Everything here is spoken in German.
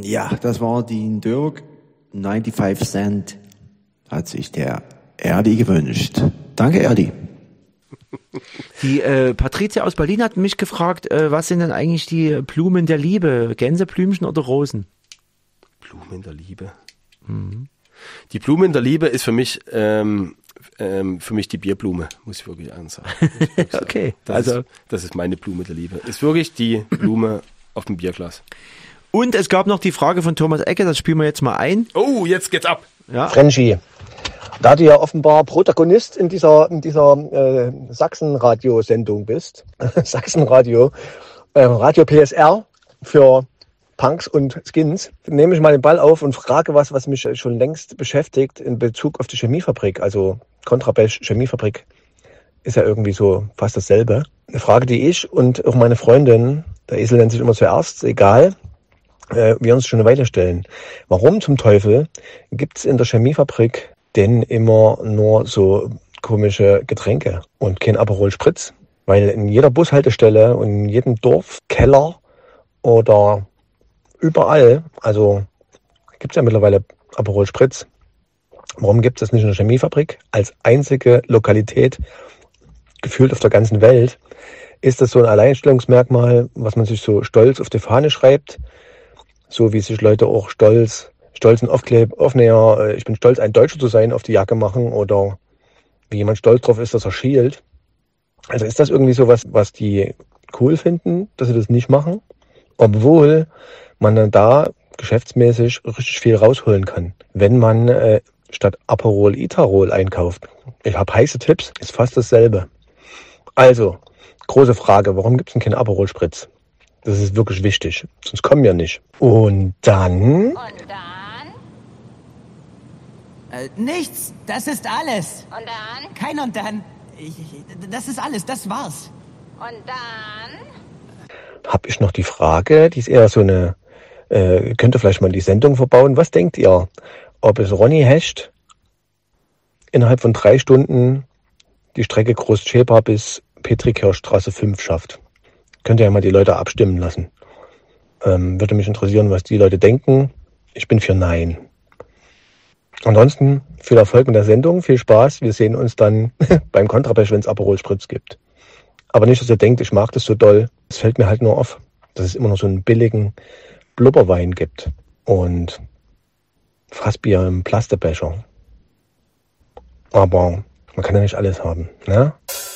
Ja, das war Dean Dirk. 95 Cent hat sich der Erdi gewünscht. Danke, Erdi. Die Patricia aus Berlin hat mich gefragt, was sind denn eigentlich die Blumen der Liebe? Gänseblümchen oder Rosen? Blumen der Liebe. Mhm. Die Blumen der Liebe ist für mich die Bierblume, muss ich wirklich sagen. Okay. Das ist meine Blume der Liebe. Ist wirklich die Blume auf dem Bierglas. Und es gab noch die Frage von Thomas Ecke, das spielen wir jetzt mal ein. Oh, jetzt geht's ab. Ja. Frenchie, da du ja offenbar Protagonist in dieser Sachsen-Radio-Sendung bist, Sachsen-Radio, Radio PSR für Punks und Skins, nehme ich mal den Ball auf und frage was mich schon längst beschäftigt in Bezug auf die Chemiefabrik. Also Kontrabass Chemiefabrik ist ja irgendwie so fast dasselbe. Eine Frage, die ich und auch meine Freundin, der Esel nennt sich immer zuerst, egal, wir uns schon eine Weile stellen. Warum zum Teufel gibt es in der Chemiefabrik denn immer nur so komische Getränke und kein Aperol Spritz? Weil in jeder Bushaltestelle und in jedem Dorfkeller oder überall, also gibt es ja mittlerweile Aperol Spritz. Warum gibt es das nicht in der Chemiefabrik? Als einzige Lokalität, gefühlt auf der ganzen Welt, ist das so ein Alleinstellungsmerkmal, was man sich so stolz auf die Fahne schreibt, so wie sich Leute auch stolzen Aufnäher, ich bin stolz, ein Deutscher zu sein, auf die Jacke machen oder wie jemand stolz drauf ist, dass er schielt. Also ist das irgendwie so was die cool finden, dass sie das nicht machen, obwohl man dann da geschäftsmäßig richtig viel rausholen kann, wenn man statt Aperol Itarol einkauft. Ich habe heiße Tipps, ist fast dasselbe. Also, große Frage, warum gibt es denn keinen Aperol Spritz? Das ist wirklich wichtig, sonst kommen wir nicht. Und dann? Nichts, das ist alles. Und dann? Kein und dann. Das ist alles, das war's. Und dann? Hab ich noch die Frage, die ist eher so eine, könnt ihr vielleicht mal die Sendung verbauen. Was denkt ihr, ob es Ronny Hecht innerhalb von 3 Stunden die Strecke Großschäper bis Petrikirchstraße 5 schafft? Könnt ihr ja mal die Leute abstimmen lassen. Würde mich interessieren, was die Leute denken. Ich bin für Nein. Ansonsten viel Erfolg mit der Sendung, viel Spaß. Wir sehen uns dann beim Kontrabass, wenn es Aperol Spritz gibt. Aber nicht, dass ihr denkt, ich mag das so doll. Es fällt mir halt nur auf, dass es immer noch so einen billigen Blubberwein gibt. Und Fassbier im Plastikbecher. Aber man kann ja nicht alles haben, ne?